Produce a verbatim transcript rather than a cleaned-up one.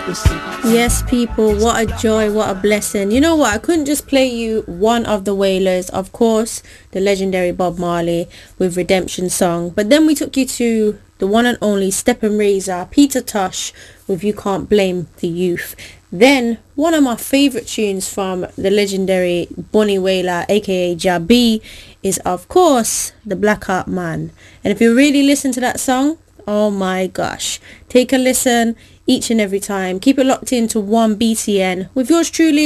Yes, people, what a joy, what a blessing. You know what? I couldn't just play you one of the Wailers, of course, the legendary Bob Marley with Redemption Song. But then we took you to the one and only Stephen Razor, Peter Tosh with You Can't Blame the Youth. Then one of my favourite tunes from the legendary Bunny Wailer, aka Jabi, is of course the Blackheart Man. And if you really listen to that song, oh my gosh, take a listen each and every time. Keep it locked into one B T N with yours truly.